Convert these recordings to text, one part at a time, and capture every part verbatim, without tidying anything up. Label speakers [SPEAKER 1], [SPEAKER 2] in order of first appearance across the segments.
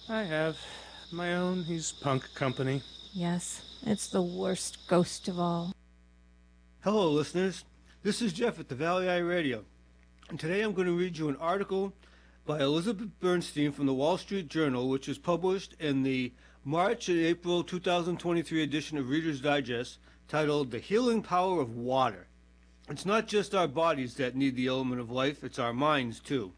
[SPEAKER 1] I have my own. He's punk company.
[SPEAKER 2] Yes, it's the worst ghost of all.
[SPEAKER 3] Hello, listeners. This is Jeff at the Valley Eye Radio, and today I'm going to read you an article by Elizabeth Bernstein from the Wall Street Journal, which is published in the March and April two thousand twenty-three edition of Reader's Digest, titled The Healing Power of Water. It's not just our bodies that need the element of life, it's our minds too.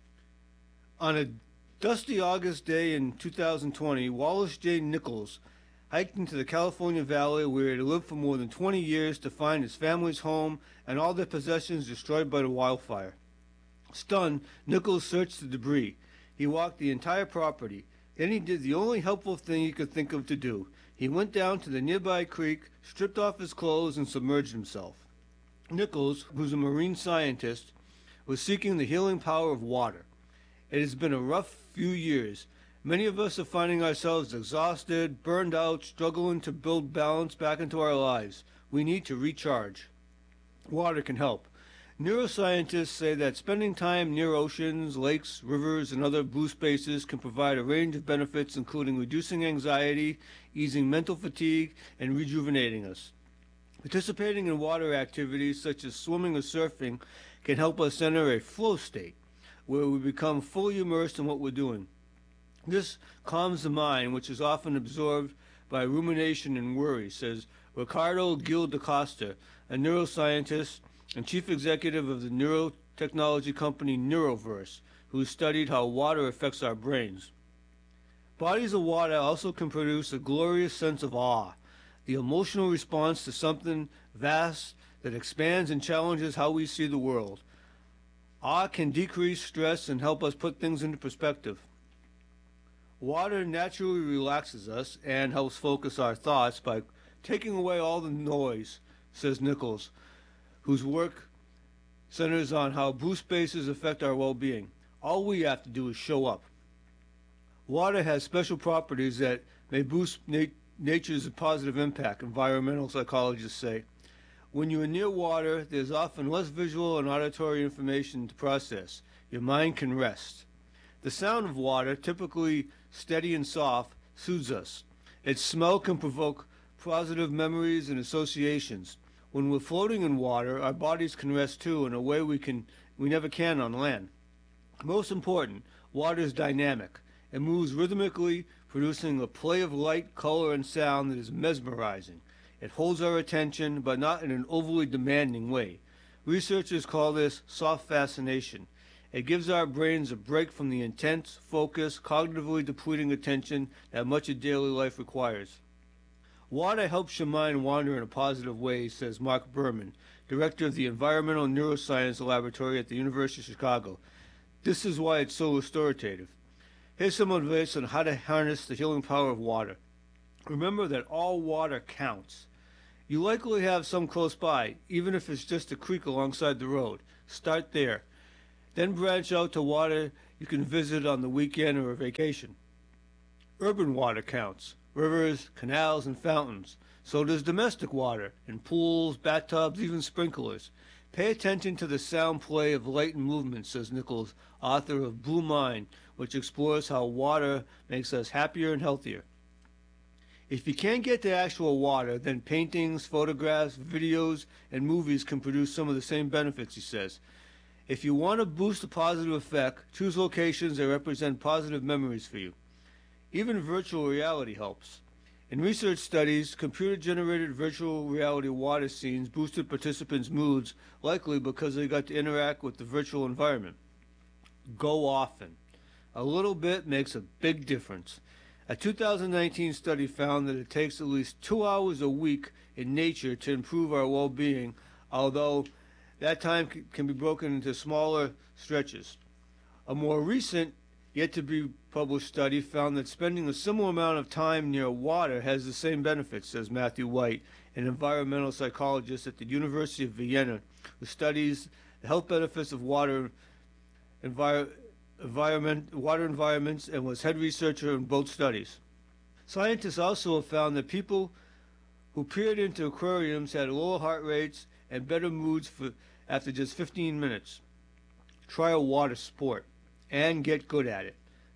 [SPEAKER 3] On a dusty August day in two thousand twenty, Wallace J. Nichols hiked into the California Valley where he had lived for more than twenty years to find his family's home and all their possessions destroyed by the wildfire. Stunned, Nichols searched the debris. He walked the entire property. Then he did the only helpful thing he could think of to do. He went down to the nearby creek, stripped off his clothes, and submerged himself. Nichols, who's a marine scientist, was seeking the healing power of water. It has been a rough few years. Many of us are finding ourselves exhausted, burned out, struggling to build balance back into our lives. We need to recharge. Water can help. Neuroscientists say that spending time near oceans, lakes, rivers, and other blue spaces can provide a range of benefits, including reducing anxiety, easing mental fatigue, and rejuvenating us. Participating in water activities such as swimming or surfing can help us enter a flow state, where we become fully immersed in what we're doing. This calms the mind, which is often absorbed by rumination and worry, says Ricardo Gil da Costa, a neuroscientist and chief executive of the neurotechnology company Neuroverse, who studied how water affects our brains. Bodies of water also can produce a glorious sense of awe, the emotional response to something vast that expands and challenges how we see the world. Awe can decrease stress and help us put things into perspective. Water naturally relaxes us and helps focus our thoughts by taking away all the noise, says Nichols, whose work centers on how blue spaces affect our well-being. All we have to do is show up. Water has special properties that may boost nat- nature's positive impact, environmental psychologists say. When you are near water, there's often less visual and auditory information to process. Your mind can rest. The sound of water, typically steady and soft, soothes us. Its smell can provoke positive memories and associations. When we're floating in water, our bodies can rest too in a way we can we never can on land. Most important, water is dynamic. It moves rhythmically, producing a play of light, color, and sound that is mesmerizing. It holds our attention, but not in an overly demanding way. Researchers call this soft fascination. It gives our brains a break from the intense, focused, cognitively depleting attention that much of daily life requires. Water helps your mind wander in a positive way, says Mark Berman, director of the Environmental Neuroscience Laboratory at the University of Chicago. This is why it's so restorative. Here's some advice on how to harness the healing power of water. Remember that all water counts. You likely have some close by, even if it's just a creek alongside the road. Start there. Then branch out to water you can visit on the weekend or a vacation. Urban water counts. Rivers, canals, and fountains. So does domestic water, in pools, bathtubs, even sprinklers. Pay attention to the sound play of light and movement, says Nichols, author of Blue Mind, which explores how water makes us happier and healthier. If you can't get to actual water, then paintings, photographs, videos, and movies can produce some of the same benefits, he says. If you want to boost a positive effect, choose locations that represent positive memories for you. Even virtual reality helps. In research studies, computer-generated virtual reality water scenes boosted participants' moods, likely because they got to interact with the virtual environment. Go often. A little bit makes a big difference. A two thousand nineteen study found that it takes at least two hours a week in nature to improve our well-being, although that time can be broken into smaller stretches. A more recent, yet-to-be-published study found that spending a similar amount of time near water has the same benefits, says Matthew White, an environmental psychologist at the University of Vienna, who studies the health benefits of water, envir- environment, water environments and was head researcher in both studies. Scientists also have found that people who peered into aquariums had lower heart rates and better moods for, after just fifteen minutes. Try a water sport and get good at it.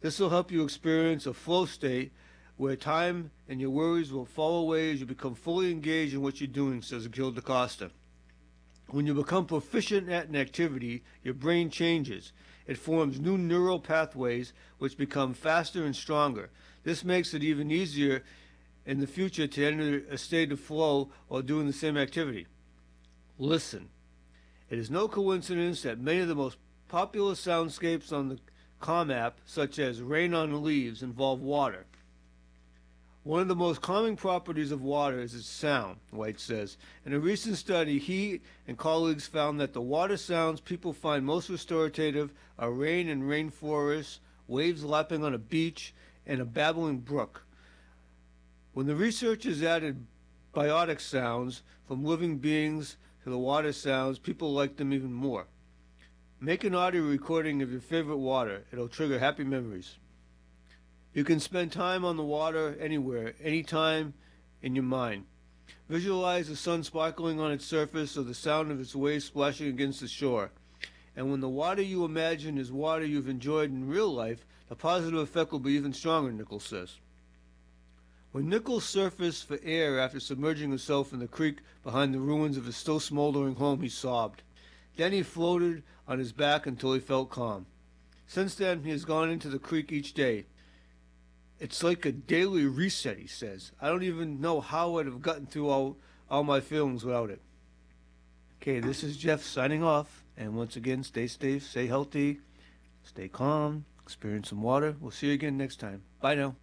[SPEAKER 3] This will help you experience a flow state where time and your worries will fall away as you become fully engaged in what you're doing, says Gil DaCosta. When you become proficient at an activity, your brain changes. It forms new neural pathways which become faster and stronger. This makes it even easier in the future to enter a state of flow while doing the same activity. Listen. It is no coincidence that many of the most popular soundscapes on the Calm app, such as rain on leaves, involve water. One of the most calming properties of water is its sound, White says. In a recent study, he and colleagues found that the water sounds people find most restorative are rain in rainforests, waves lapping on a beach, and a babbling brook. When the researchers added biotic sounds from living beings to the water sounds, people liked them even more. Make an audio recording of your favorite water. It'll trigger happy memories. You can spend time on the water anywhere, anytime in your mind. Visualize the sun sparkling on its surface or the sound of its waves splashing against the shore. And when the water you imagine is water you've enjoyed in real life, the positive effect will be even stronger, Nichols says. When Nichols surfaced for air after submerging himself in the creek behind the ruins of his still smoldering home, he sobbed. Then he floated on his back until he felt calm. Since then, he has gone into the creek each day. It's like a daily reset, he says. I don't even know how I'd have gotten through all, all my feelings without it. Okay, this is Jeff signing off. And once again, stay safe, stay healthy, stay calm, experience some water. We'll see you again next time. Bye now.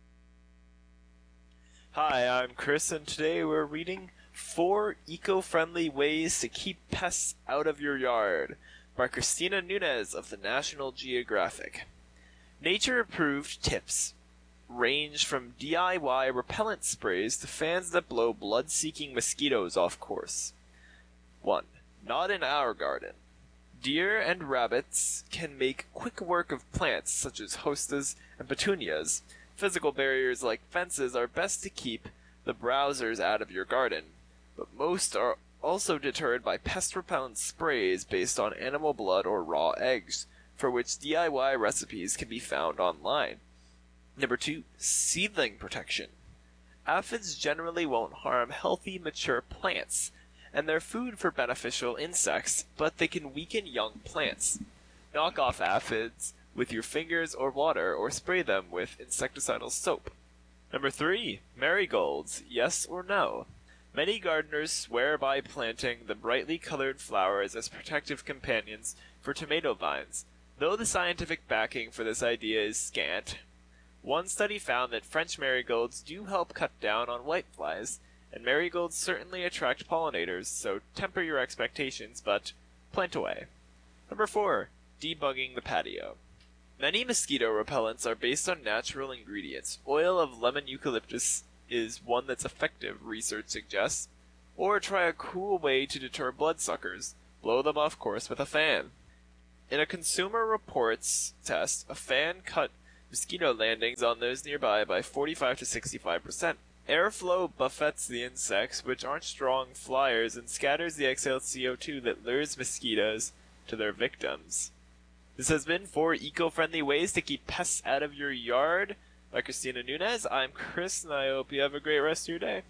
[SPEAKER 4] Hi, I'm Chris, and today we're reading Four Eco-Friendly Ways to Keep Pests Out of Your Yard by Christina Nunez of the National Geographic. Nature-approved tips range from D I Y repellent sprays to fans that blow blood-seeking mosquitoes off course. one. Not in our garden. Deer and rabbits can make quick work of plants such as hostas and petunias. Physical barriers like fences are best to keep the browsers out of your garden, but most are also deterred by pest repellent sprays based on animal blood or raw eggs, for which D I Y recipes can be found online. Number two, seedling protection. Aphids generally won't harm healthy, mature plants, and they're food for beneficial insects, but they can weaken young plants. Knock off aphids with your fingers or water, or spray them with insecticidal soap. Number three, marigolds, yes or no? Many gardeners swear by planting the brightly colored flowers as protective companions for tomato vines, though the scientific backing for this idea is scant. One study found that French marigolds do help cut down on whiteflies, and marigolds certainly attract pollinators, so temper your expectations, but plant away. Number four, debugging the patio. Many mosquito repellents are based on natural ingredients. Oil of lemon eucalyptus is one that's effective, research suggests. Or try a cool way to deter bloodsuckers. Blow them off course with a fan. In a Consumer Reports test, a fan cut mosquito landings on those nearby by forty-five to sixty-five percent. Airflow buffets the insects, which aren't strong flyers, and scatters the exhaled C O two that lures mosquitoes to their victims. This has been Four Eco-Friendly Ways to Keep Pests Out of Your Yard by Christina Nunez. I'm Chris, and I hope you have a great rest of your day.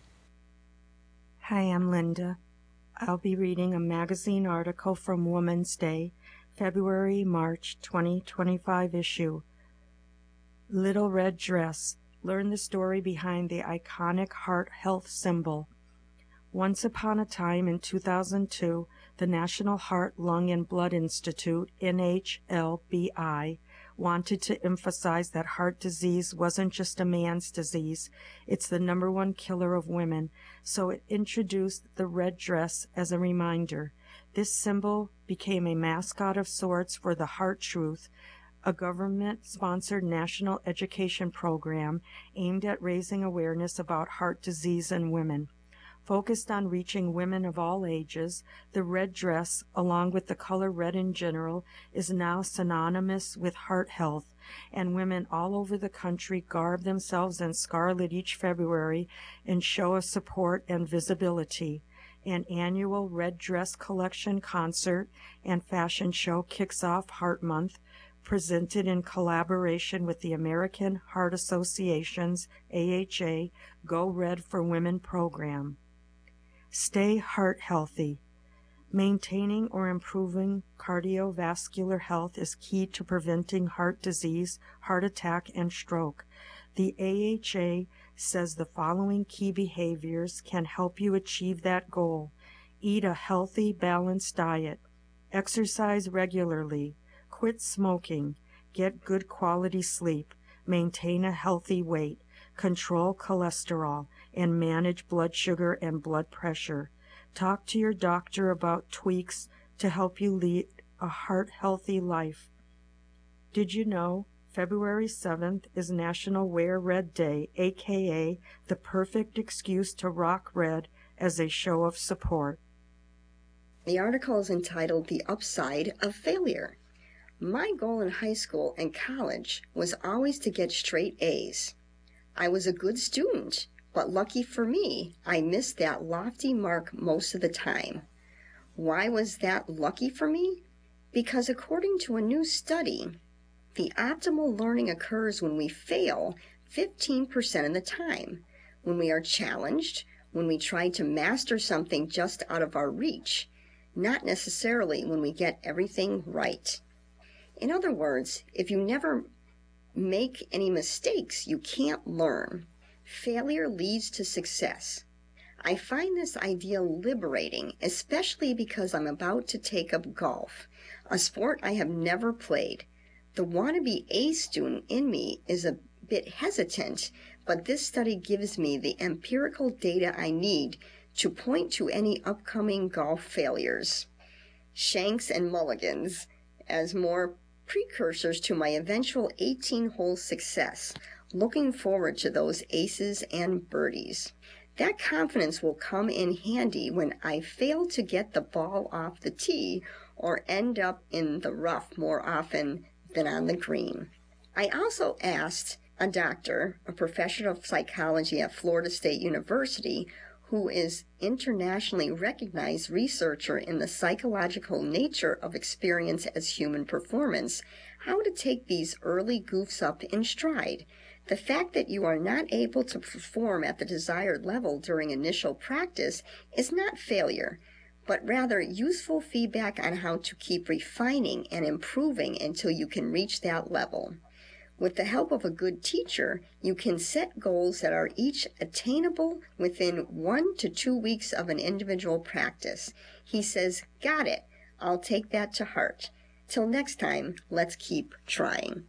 [SPEAKER 5] Hi, I'm Linda. I'll be reading a magazine article from Women's Day, February March twenty twenty-five issue. Little Red Dress. Learn the story behind the iconic heart health symbol. Once upon a time in two thousand two, the National Heart, Lung, and Blood Institute, N H L B I, wanted to emphasize that heart disease wasn't just a man's disease, it's the number one killer of women, so it introduced the red dress as a reminder. This symbol became a mascot of sorts for the Heart Truth, a government-sponsored national education program aimed at raising awareness about heart disease in women. Focused on reaching women of all ages, the red dress, along with the color red in general, is now synonymous with heart health, and women all over the country garb themselves in scarlet each February in show of support and visibility. An annual red dress collection concert and fashion show kicks off Heart Month presented in collaboration with the American Heart Association's A H A Go Red for Women program. Stay heart healthy. Maintaining or improving cardiovascular health is key to preventing heart disease, heart attack, and stroke. The A H A says the following key behaviors can help you achieve that goal. Eat a healthy, balanced diet. Exercise regularly. Quit smoking. Get good quality sleep. Maintain a healthy weight. Control cholesterol and manage blood sugar and blood pressure. Talk to your doctor about tweaks to help you lead a heart-healthy life. Did you know February seventh is National Wear Red Day, aka the perfect excuse to rock red as a show of support?
[SPEAKER 6] The article is entitled The Upside of Failure. My goal in high school and college was always to get straight A's. I was a good student, but lucky for me, I missed that lofty mark most of the time. Why was that lucky for me? Because according to a new study, the optimal learning occurs when we fail fifteen percent of the time, when we are challenged, when we try to master something just out of our reach, not necessarily when we get everything right. In other words, if you never make any mistakes, you can't learn. Failure leads to success. I find this idea liberating, especially because I'm about to take up golf, a sport I have never played. The wannabe A student in me is a bit hesitant, but this study gives me the empirical data I need to point to any upcoming golf failures, shanks and mulligans, as more precursors to my eventual eighteen-hole success. Looking forward to those aces and birdies. That confidence will come in handy when I fail to get the ball off the tee or end up in the rough more often than on the green. I also asked a doctor, a professor of psychology at Florida State University, who is internationally recognized researcher in the psychological nature of experience as human performance, how to take these early goofs up in stride. The fact that you are not able to perform at the desired level during initial practice is not failure, but rather useful feedback on how to keep refining and improving until you can reach that level. With the help of a good teacher, you can set goals that are each attainable within one to two weeks of an individual practice. He says, "Got it. I'll take that to heart. Till next time, let's keep trying."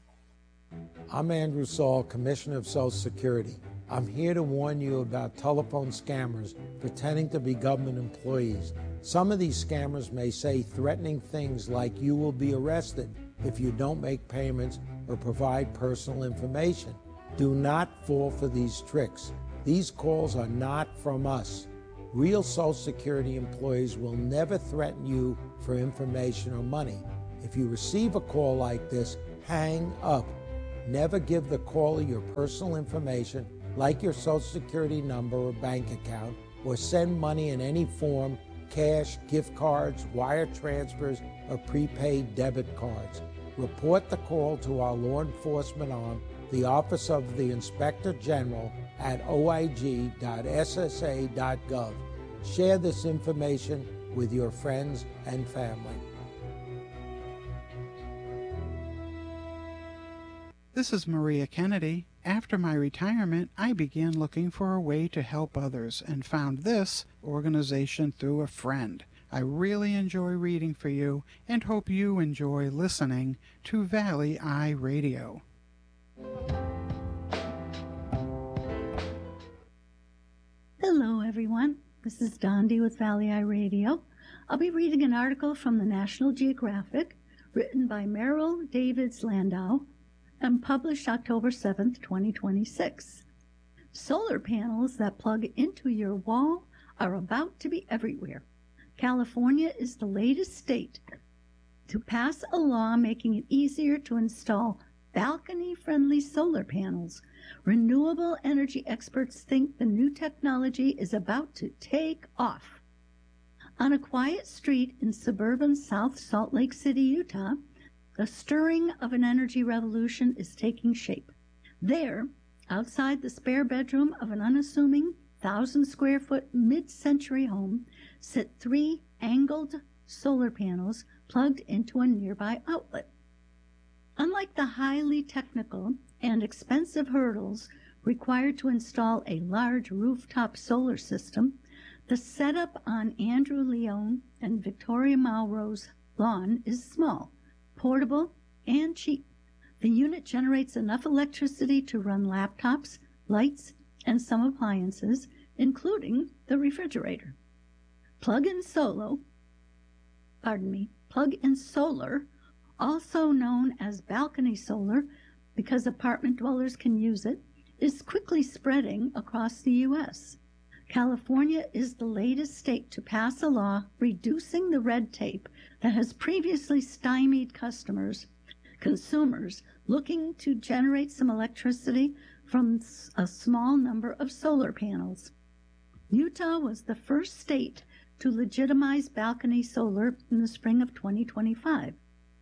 [SPEAKER 7] I'm Andrew Saul, Commissioner of Social Security. I'm here to warn you about telephone scammers pretending to be government employees. Some of these scammers may say threatening things like you will be arrested if you don't make payments or provide personal information. Do not fall for these tricks. These calls are not from us. Real Social Security employees will never threaten you for information or money. If you receive a call like this, hang up. Never give the caller your personal information, like your Social Security number or bank account, or send money in any form, cash, gift cards, wire transfers, or prepaid debit cards. Report the call to our law enforcement arm, the Office of the Inspector General, at o i g dot s s a dot gov. Share this information with your friends and family.
[SPEAKER 8] This is Maria Kennedy. After my retirement, I began looking for a way to help others and found this organization through a friend. I really enjoy reading for you and hope you enjoy listening to Valley Eye Radio.
[SPEAKER 9] Hello, everyone. This is Dondi with Valley Eye Radio. I'll be reading an article from the National Geographic written by Meryl Davids Landau and published October seventh, twenty twenty-six. Solar panels that plug into your wall are about to be everywhere. California is the latest state to pass a law making it easier to install balcony-friendly solar panels. Renewable energy experts think the new technology is about to take off. On a quiet street in suburban South Salt Lake City, Utah, the stirring of an energy revolution is taking shape. There, outside the spare bedroom of an unassuming thousand square foot mid-century home, sit three angled solar panels plugged into a nearby outlet. Unlike the highly technical and expensive hurdles required to install a large rooftop solar system, the setup on Andrew Leone and Victoria Malraux's lawn is small, portable, and cheap. The unit generates enough electricity to run laptops, lights, and some appliances, including the refrigerator. Plug-in solo, pardon me, plug-in solar, also known as balcony solar because apartment dwellers can use it, is quickly spreading across the U S. California is the latest state to pass a law reducing the red tape that has previously stymied customers, consumers looking to generate some electricity from a small number of solar panels. Utah was the first state to legitimize balcony solar in the spring of twenty twenty-five,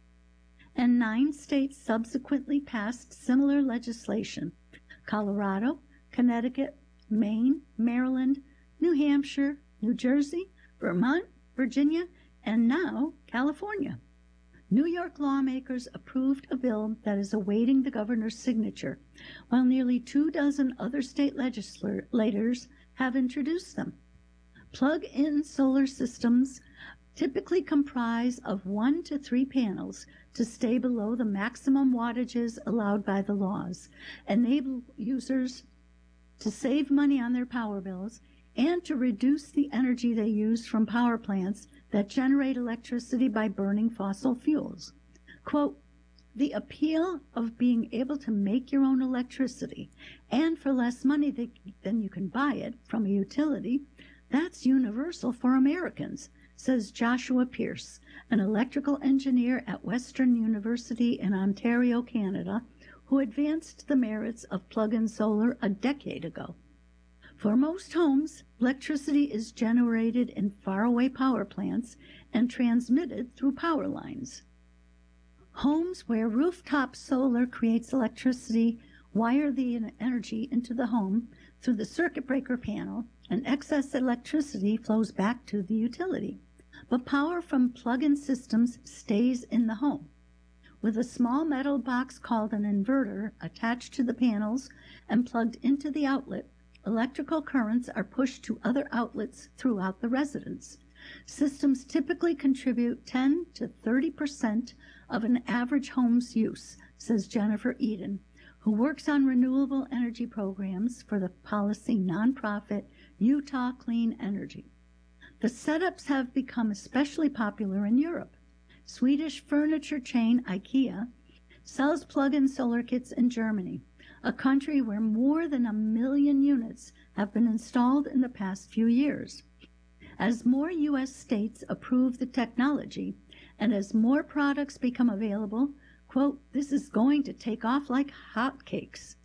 [SPEAKER 9] and nine states subsequently passed similar legislation: Colorado, Connecticut, Maine, Maryland, New Hampshire, New Jersey, Vermont, Virginia, and now California. New York lawmakers approved a bill that is awaiting the governor's signature, while nearly two dozen other state legislators have introduced them. Plug-in solar systems typically comprise of one to three panels to stay below the maximum wattages allowed by the laws, enable users to save money on their power bills, and to reduce the energy they use from power plants that generate electricity by burning fossil fuels. Quote, "The appeal of being able to make your own electricity, and for less money than you can buy it from a utility, that's universal for Americans," says Joshua Pierce, an electrical engineer at Western University in Ontario, Canada, who advanced the merits of plug-in solar a decade ago. For most homes, electricity is generated in faraway power plants and transmitted through power lines. Homes where rooftop solar creates electricity wire the energy into the home through the circuit breaker panel, and excess electricity flows back to the utility. But power from plug-in systems stays in the home. With a small metal box called an inverter attached to the panels and plugged into the outlet, electrical currents are pushed to other outlets throughout the residence. Systems typically contribute ten to thirty percent of an average home's use, says Jennifer Eden, who works on renewable energy programs for the policy nonprofit Utah Clean Energy. The setups have become especially popular in Europe. Swedish furniture chain IKEA sells plug-in solar kits in Germany, a country where more than a million units have been installed in the past few years. As more U S states approve the technology, and as more products become available, quote, "this is going to take off like hotcakes."